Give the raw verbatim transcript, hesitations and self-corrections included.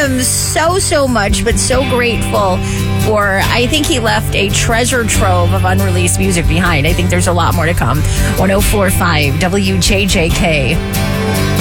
him so, so much, but so grateful for, I think he left a treasure trove of unreleased music behind. I think there's a lot more to come. one oh four point five W J J K.